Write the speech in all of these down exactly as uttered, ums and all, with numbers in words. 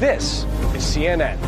This is C N N.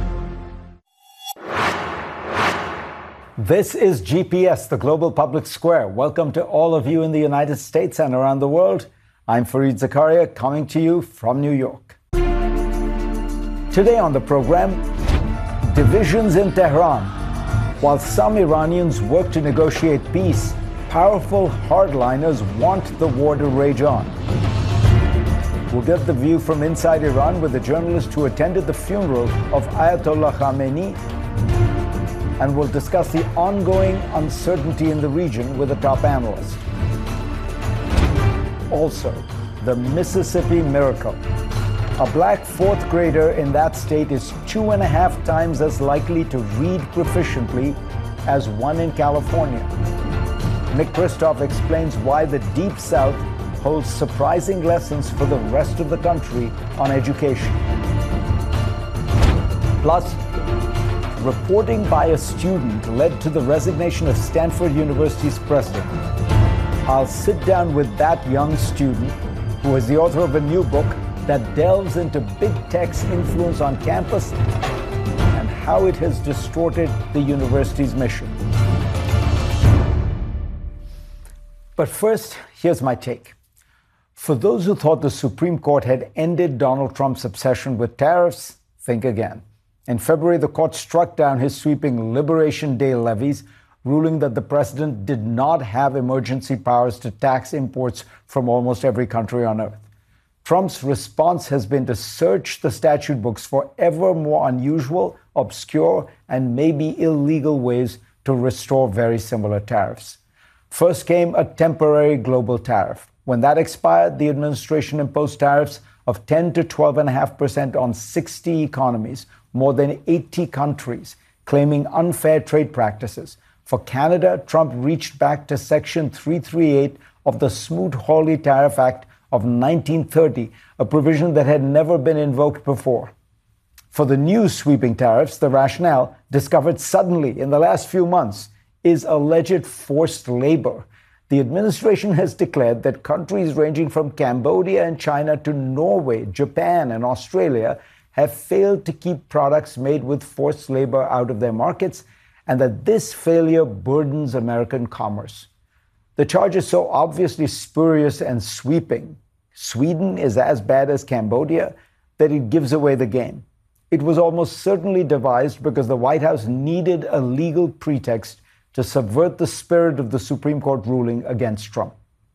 This is G P S, the Global Public Square. Welcome to all of you in the United States and around the world. I'm Fareed Zakaria, coming to you from New York. Today on the program, divisions in Tehran. While some Iranians work to negotiate peace, powerful hardliners want the war to rage on. We'll get the view from inside Iran with a journalist who attended the funeral of Ayatollah Khamenei, and we'll discuss the ongoing uncertainty in the region with a top analyst. Also, the Mississippi miracle. A black fourth grader in that state is two and a half times as likely to read proficiently as one in California. Nick Kristof explains why the Deep South holds surprising lessons for the rest of the country on education. Plus, reporting by a student led to the resignation of Stanford University's president. I'll sit down with that young student, who is the author of a new book that delves into big tech's influence on campus and how it has distorted the university's mission. But first, here's my take. For those who thought the Supreme Court had ended Donald Trump's obsession with tariffs, think again. In February, the court struck down his sweeping Liberation Day levies, ruling that the president did not have emergency powers to tax imports from almost every country on earth. Trump's response has been to search the statute books for ever more unusual, obscure, and maybe illegal ways to restore very similar tariffs. First came a temporary global tariff. When that expired, the administration imposed tariffs of ten to twelve point five percent on sixty economies, more than eighty countries, claiming unfair trade practices. For Canada, Trump reached back to Section three thirty-eight of the Smoot-Hawley Tariff Act of nineteen thirty, a provision that had never been invoked before. For the new sweeping tariffs, the rationale, discovered suddenly in the last few months, is alleged forced labor. The administration has declared that countries ranging from Cambodia and China to Norway, Japan, and Australia have failed to keep products made with forced labor out of their markets, and that this failure burdens American commerce. The charge is so obviously spurious and sweeping, Sweden is as bad as Cambodia, that it gives away the game. It was almost certainly devised because the White House needed a legal pretext to subvert the spirit of the Supreme Court ruling against Trump.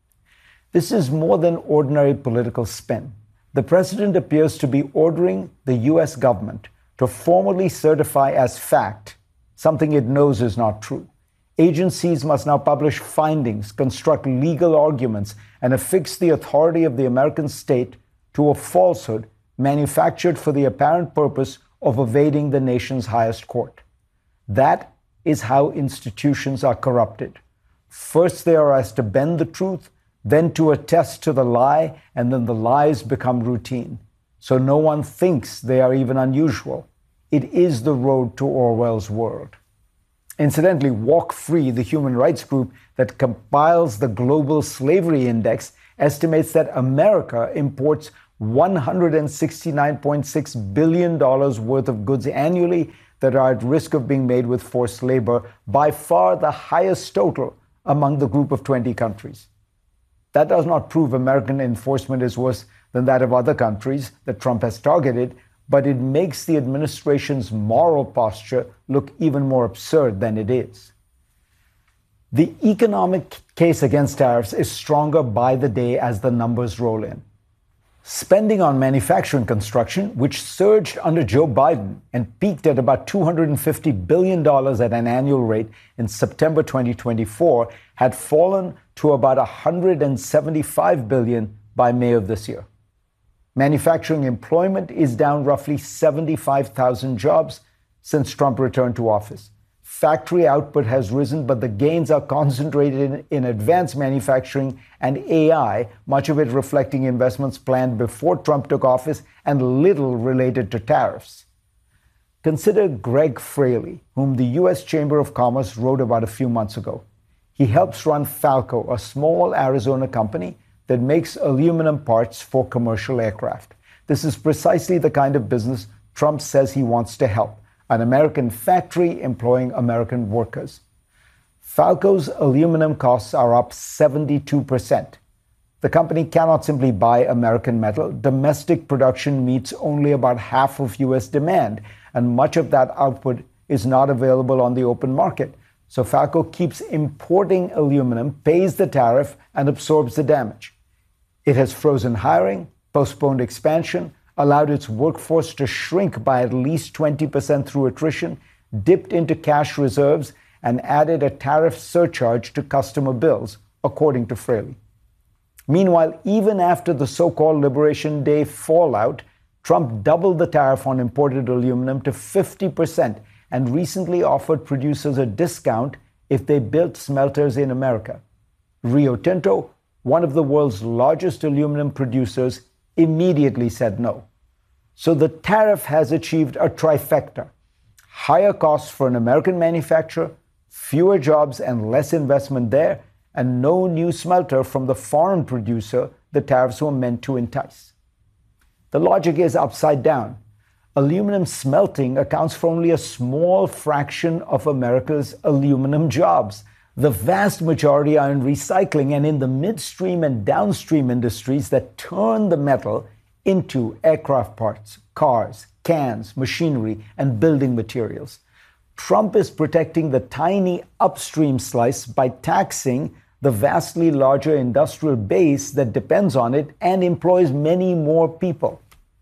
This is more than ordinary political spin. The president appears to be ordering the U S government to formally certify as fact something it knows is not true. Agencies must now publish findings, construct legal arguments, and affix the authority of the American state to a falsehood manufactured for the apparent purpose of evading the nation's highest court. That is how institutions are corrupted. First, they are asked to bend the truth, then to attest to the lie, and then the lies become routine. So no one thinks they are even unusual. It is the road to Orwell's world. Incidentally, Walk Free, the human rights group that compiles the Global Slavery Index, estimates that America imports one hundred sixty-nine point six billion dollars worth of goods annually that are at risk of being made with forced labor, by far the highest total among the group of twenty countries. That does not prove American enforcement is worse than that of other countries that Trump has targeted, but it makes the administration's moral posture look even more absurd than it is. The economic case against tariffs is stronger by the day as the numbers roll in. Spending on manufacturing construction, which surged under Joe Biden and peaked at about two hundred fifty billion dollars at an annual rate in September twenty twenty-four, had fallen to about one hundred seventy-five billion dollars by May of this year. Manufacturing employment is down roughly seventy-five thousand jobs since Trump returned to office. Factory output has risen, but the gains are concentrated in, in advanced manufacturing and A I, much of it reflecting investments planned before Trump took office and little related to tariffs. Consider Greg Fraley, whom the U S Chamber of Commerce wrote about a few months ago. He helps run Falco, a small Arizona company that makes aluminum parts for commercial aircraft. This is precisely the kind of business Trump says he wants to help, an American factory employing American workers. Falco's aluminum costs are up seventy-two percent. The company cannot simply buy American metal. Domestic production meets only about half of U S demand, and much of that output is not available on the open market. So Falco keeps importing aluminum, pays the tariff, and absorbs the damage. It has frozen hiring, postponed expansion, allowed its workforce to shrink by at least twenty percent through attrition, dipped into cash reserves, and added a tariff surcharge to customer bills, according to Fraley. Meanwhile, even after the so-called Liberation Day fallout, Trump doubled the tariff on imported aluminum to fifty percent and recently offered producers a discount if they built smelters in America. Rio Tinto, one of the world's largest aluminum producers, immediately said no. So the tariff has achieved a trifecta: higher costs for an American manufacturer, fewer jobs and less investment there, and no new smelter from the foreign producer the tariffs were meant to entice. The logic is upside down. Aluminum smelting accounts for only a small fraction of America's aluminum jobs. The vast majority are in recycling and in the midstream and downstream industries that turn the metal into aircraft parts, cars, cans, machinery, and building materials. Trump is protecting the tiny upstream slice by taxing the vastly larger industrial base that depends on it and employs many more people.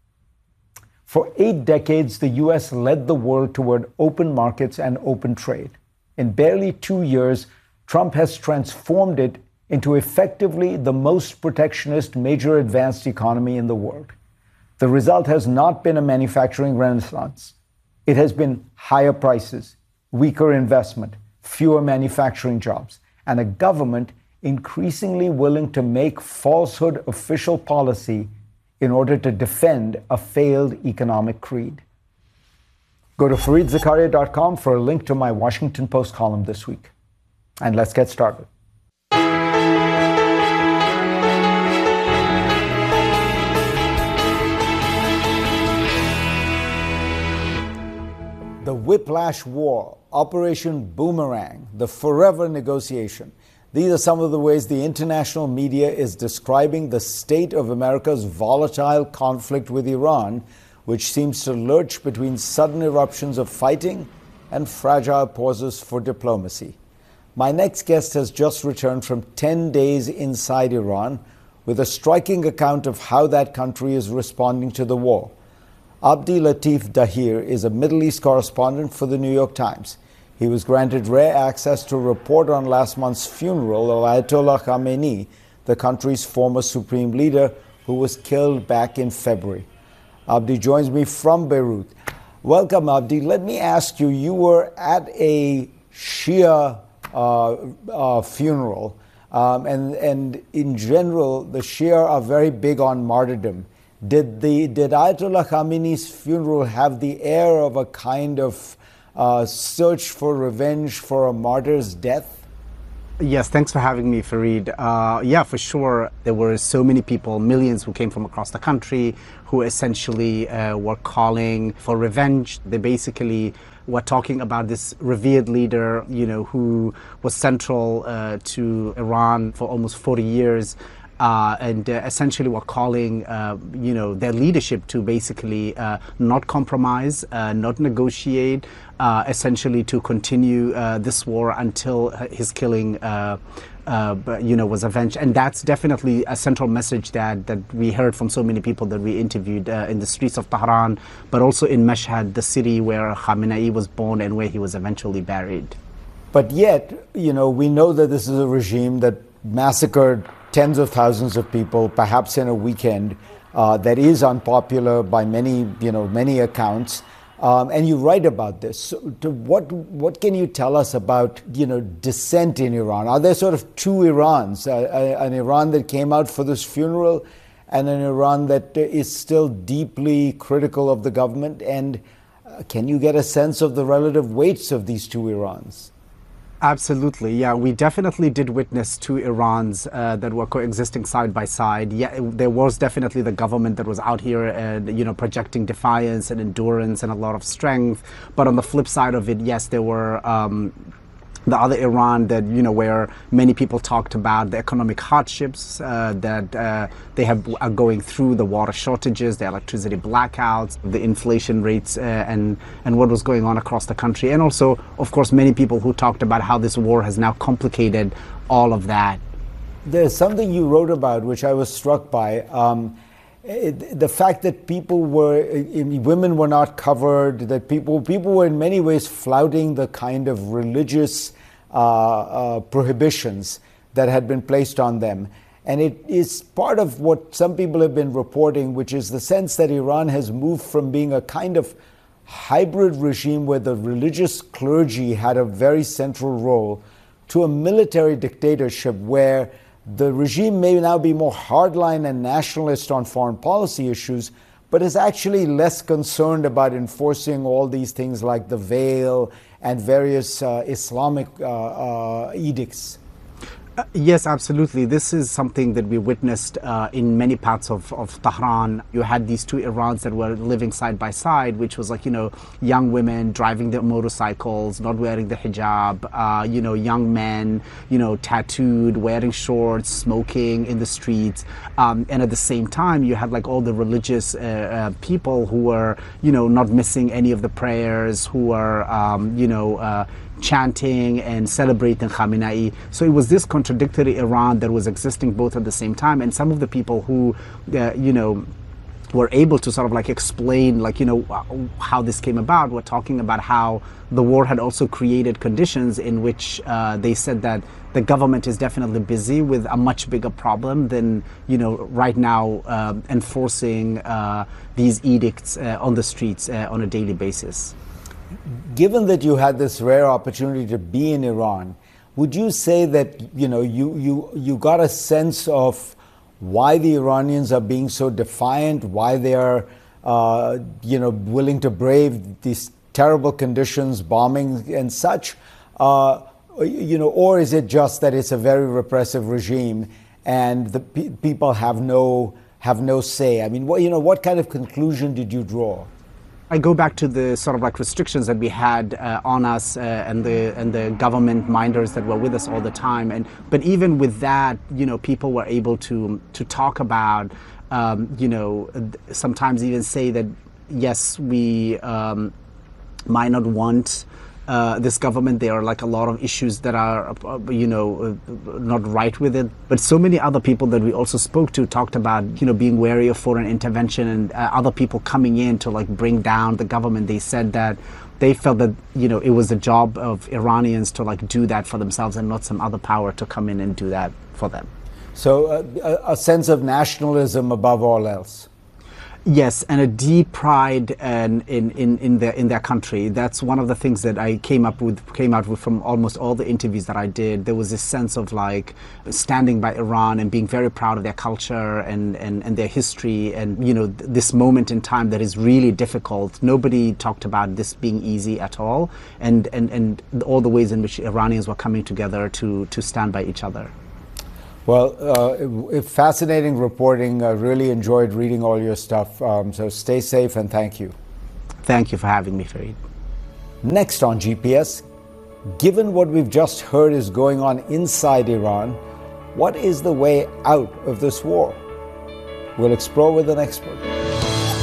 For eight decades, the U S led the world toward open markets and open trade. In barely two years, Trump has transformed it into effectively the most protectionist major advanced economy in the world. The result has not been a manufacturing renaissance. It has been higher prices, weaker investment, fewer manufacturing jobs, and a government increasingly willing to make falsehood official policy in order to defend a failed economic creed. Go to Fareed Zakaria dot com for a link to my Washington Post column this week. And let's get started. The Whiplash War, Operation Boomerang, the Forever Negotiation. These are some of the ways the international media is describing the state of America's volatile conflict with Iran, which seems to lurch between sudden eruptions of fighting and fragile pauses for diplomacy. My next guest has just returned from ten days inside Iran with a striking account of how that country is responding to the war. Abdi Latif Dahir is a Middle East correspondent for the New York Times. He was granted rare access to report on last month's funeral of Ayatollah Khamenei, the country's former supreme leader, who was killed back in February. Abdi joins me from Beirut. Welcome, Abdi. Let me ask you, you were at a Shia uh, uh, funeral, um, and, and in general, the Shia are very big on martyrdom. Did, the, did Ayatollah Khamenei's funeral have the air of a kind of uh, search for revenge for a martyr's death? Yes, thanks for having me, Fareed. Uh, yeah, for sure. There were so many people, millions who came from across the country, who essentially uh, were calling for revenge. They basically were talking about this revered leader, you know, who was central uh, to Iran for almost forty years. Uh, and uh, essentially were calling, uh, you know, their leadership to basically uh, not compromise, uh, not negotiate, uh, essentially to continue uh, this war until his killing, uh, uh, you know, was avenged. And that's definitely a central message that, that we heard from so many people that we interviewed uh, in the streets of Tehran, but also in Mashhad, the city where Khamenei was born and where he was eventually buried. But yet, you know, we know that this is a regime that massacred tens of thousands of people, perhaps in a weekend, uh, that is unpopular by many, you know, many accounts. Um, and you write about this. So to what what can you tell us about, you know, dissent in Iran? Are there sort of two Irans, uh, an Iran that came out for this funeral and an Iran that is still deeply critical of the government? And uh, can you get a sense of the relative weights of these two Irans? Absolutely, yeah. We definitely did witness two Irans uh, that were coexisting side by side. Yeah, it, there was definitely the government that was out here and, you know, projecting defiance and endurance and a lot of strength. But on the flip side of it, yes, there were um, the other Iran that, you know, where many people talked about the economic hardships uh, that uh, they have are going through, the water shortages, the electricity blackouts, the inflation rates, uh, and and what was going on across the country. And also, of course, many people who talked about how this war has now complicated all of that. There's something you wrote about which I was struck by. Um, It, the fact that people were, women were not covered, that people people were in many ways flouting the kind of religious uh, uh, prohibitions that had been placed on them. And it is part of what some people have been reporting, which is the sense that Iran has moved from being a kind of hybrid regime where the religious clergy had a very central role to a military dictatorship where the regime may now be more hardline and nationalist on foreign policy issues, but is actually less concerned about enforcing all these things like the veil and various uh, Islamic uh, uh, edicts. Uh, yes, absolutely. This is something that we witnessed uh, in many parts of, of Tehran. You had these two Irans that were living side by side, which was like, you know, young women driving their motorcycles, not wearing the hijab, uh, you know, young men, you know, tattooed, wearing shorts, smoking in the streets. Um, and at the same time, you had like all the religious uh, uh, people who were, you know, not missing any of the prayers, who were, um, you know, uh, chanting and celebrating Khamenei. So it was this contradictory Iran that was existing both at the same time. And some of the people who, uh, you know, were able to sort of like explain, like, you know, how this came about, were talking about how the war had also created conditions in which uh, they said that the government is definitely busy with a much bigger problem than, you know, right now uh, enforcing uh, these edicts uh, on the streets uh, on a daily basis. Given that you had this rare opportunity to be in Iran, would you say that, you know, you, you, you got a sense of why the Iranians are being so defiant, why they are, uh, you know, willing to brave these terrible conditions, bombing and such, uh, you know, or is it just that it's a very repressive regime and the pe- people have no, have no say? I mean, what, you know, what kind of conclusion did you draw? I go back to the sort of like restrictions that we had uh, on us uh, and the and the government minders that were with us all the time. And but even with that, you know, people were able to to talk about, um, you know, sometimes even say that yes, we um, might not want Uh, this government. There are like a lot of issues that are, uh, you know, uh, not right with it. But so many other people that we also spoke to talked about, you know, being wary of foreign intervention and uh, other people coming in to like bring down the government. They said that they felt that, you know, it was the job of Iranians to like do that for themselves and not some other power to come in and do that for them. So uh, a sense of nationalism above all else. Yes, and a deep pride in, in, in, in, their, in their country. That's one of the things that I came up with, came out with from almost all the interviews that I did. There was this sense of like standing by Iran and being very proud of their culture and, and, and their history and, you know, th- this moment in time that is really difficult. Nobody talked about this being easy at all, and, and, and all the ways in which Iranians were coming together to, to stand by each other. Well, uh, fascinating reporting. I really enjoyed reading all your stuff. Um, so stay safe and thank you. Thank you for having me, Fareed. Next on G P S, given what we've just heard is going on inside Iran, what is the way out of this war? We'll explore with an expert.